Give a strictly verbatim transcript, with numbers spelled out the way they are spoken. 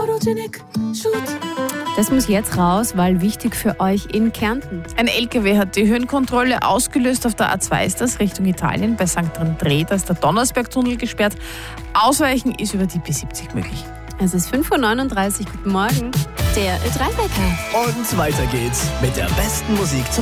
Das muss jetzt raus, weil wichtig für euch in Kärnten. Ein L K W hat die Höhenkontrolle ausgelöst. Auf der A zwei ist das Richtung Italien. Bei Sankt André, da ist der Donnersbergtunnel gesperrt. Ausweichen ist über die B siebzig möglich. Es ist fünf Uhr neununddreißig. Guten Morgen. Der Ö drei Wecker. Und weiter geht's mit der besten Musik zum